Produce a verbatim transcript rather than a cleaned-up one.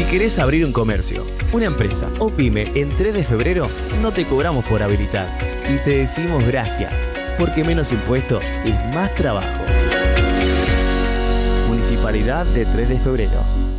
Si querés abrir un comercio, una empresa o pyme en tres de febrero, no te cobramos por habilitar y te decimos gracias, porque menos impuestos es más trabajo. Municipalidad de tres de febrero.